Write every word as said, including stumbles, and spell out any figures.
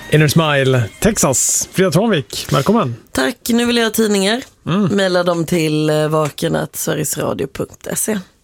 Inner Smile, Texas. Frida Tranvik, välkommen. Tack, nu vill jag ha tidningar. Mm. Maila dem till vaken at sverigesradio punkt se.